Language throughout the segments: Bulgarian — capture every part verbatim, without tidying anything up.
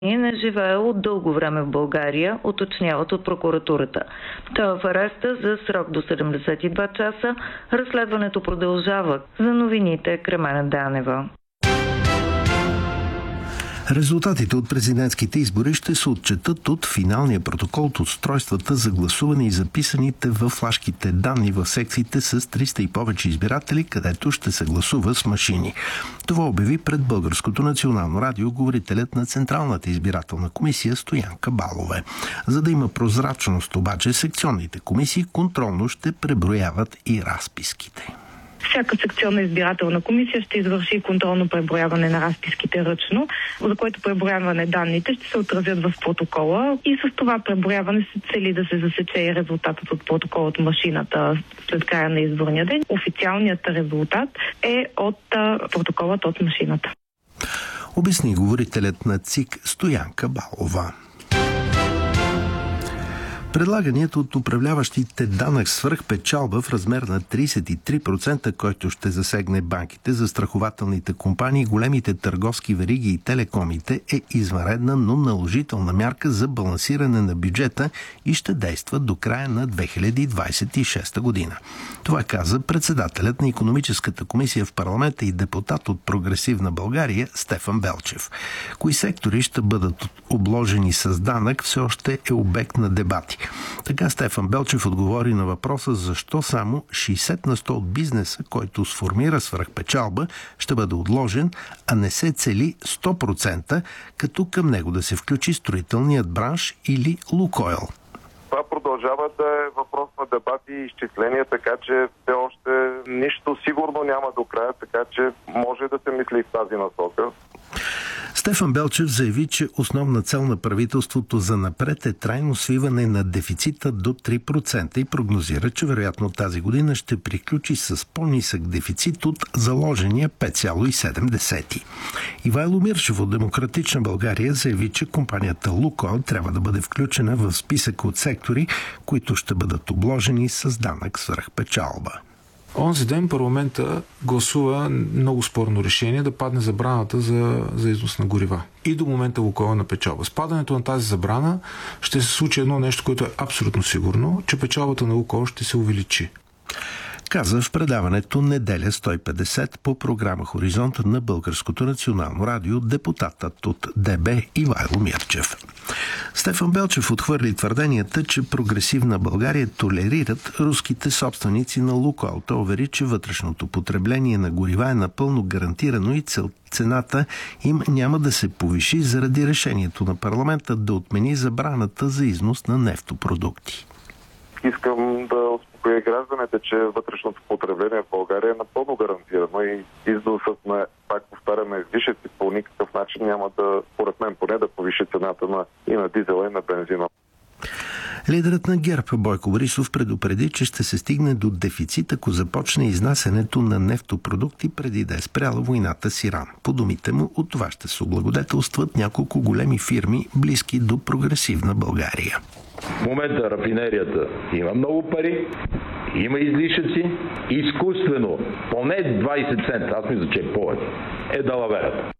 И не живеел от дълго време в България, уточняват от прокуратурата. Той е в ареста за срок до седемдесет и два часа. Разследването продължава. За новините Кремена Данева. Резултатите от президентските избори ще се отчетат от финалния протокол от устройствата за гласуване и записаните в флашките данни в секциите с триста и повече избиратели, където ще се гласува с машини. Това обяви пред Българското национално радио говорителят на Централната избирателна комисия Стоянка Балова. За да има прозрачност обаче, секционните комисии контролно ще преброяват и разписките. Всяка секционна избирателна комисия ще извърши контролно преброяване на разписките ръчно, за което преброяване данните ще се отразят в протокола и с това преброяване се цели да се засече и резултатът от протокола от машината след края на изборния ден. Официалният резултат е от протоколът от машината. Обясни говорителят на ЦИК Стоянка Балова. Предлаганият от управляващите данък свръхпечалба в размер на тридесет и три процента, който ще засегне банките, застрахователните компании, големите търговски вериги и телекомите, е извънредна, но наложителна мярка за балансиране на бюджета и ще действа до края на две хиляди двадесет и шеста година. Това каза председателят на Икономическата комисия в парламента и депутат от Прогресивна България Стефан Белчев. Кои сектори ще бъдат обложени с данък, все още е обект на дебати. Така Стефан Белчев отговори на въпроса защо само шейсет на сто от бизнеса, който сформира свръхпечалба, ще бъде отложен, а не се цели сто процента, като към него да се включи строителният бранш или Лукойл. Това продължава да е въпрос на дебати и изчисления, така че все още нищо сигурно няма до края, така че може да се мисли в тази насока. Стефан Белчев заяви, че основна цел на правителството за напред е трайно свиване на дефицита до три процента и прогнозира, че вероятно тази година ще приключи с по-нисък дефицит от заложения пет цяло и седем десети. Ивайло Мирчев от Демократична България заяви, че компанията Лукойл трябва да бъде включена в списък от сектори, които ще бъдат обложени с данък свръхпечалба. Онзи ден парламента гласува много спорно решение да падне забраната за, за износ на горива. И до момента Лукойл на печалба. С падането на тази забрана ще се случи едно нещо, което е абсолютно сигурно, че печалбата на Лукойл ще се увеличи. Каза в предаването Неделя сто и петдесет по програма Хоризонт на Българското национално радио депутатът от ДБ Ивайло Мирчев. Стефан Белчев отхвърли твърденията, че Прогресивна България толерират руските собственици на Лукойл. Той увери, че вътрешното потребление на горива е напълно гарантирано и цел цената им няма да се повиши заради решението на парламента да отмени забраната за износ на нефтопродукти. Искам да успокоя гражданите, че вътрешното потребление в България е напълно гарантирано и износът на, пак повтаряме, висшите по никакъв начин няма да, според мен поне, да повиши цената на, и на дизела, и на бензина. Лидерът на ГЕРБ Бойко Борисов предупреди, че ще се стигне до дефицит, ако започне изнасянето на нефтопродукти преди да е спряла войната с Иран. По думите му, от това ще се облагодетелстват няколко големи фирми, близки до Прогресивна България. В момента рафинерията има много пари, има излишъци, изкуствено, поне двадесет цента, аз мисля, че е повече, е далаверата.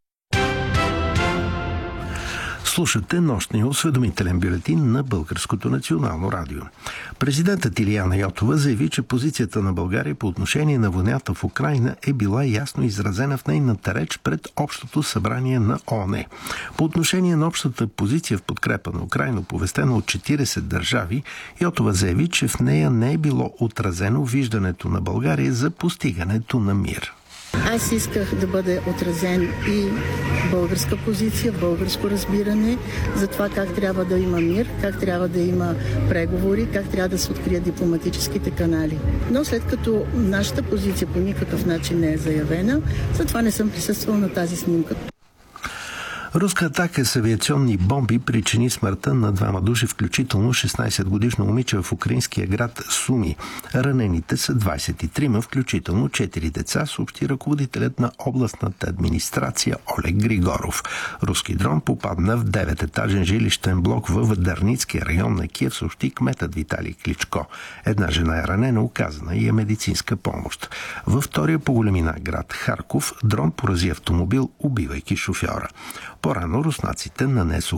Слушате нощния осведомителен бюлетин на Българското национално радио. Президентът Илияна Йотова заяви, че позицията на България по отношение на войната в Украйна е била ясно изразена в нейната реч пред Общото събрание на ООН. По отношение на общата позиция в подкрепа на Украйна, оповестена от четиридесет държави, Йотова заяви, че в нея не е било отразено виждането на България за постигането на мир. Аз исках да бъде отразен и българска позиция, българско разбиране за това как трябва да има мир, как трябва да има преговори, как трябва да се открият дипломатическите канали. Но след като нашата позиция по никакъв начин не е заявена, затова не съм присъствала на тази снимка. Руска атака с авиационни бомби причини смъртта на двама души, включително шестнадесетгодишно момиче в украинския град Суми. Ранените са двадесет и трима, включително четири деца, съобщи ръководителят на областната администрация Олег Григоров. Руски дрон попадна в девететажен жилищен блок в Дарницкия район на Киев, съобщи кметът Виталий Кличко. Една жена е ранена, оказана и е медицинска помощ. Във втория по големина град Харков дрон порази автомобил, убивайки шофьора. По-рано руснаците нанесоха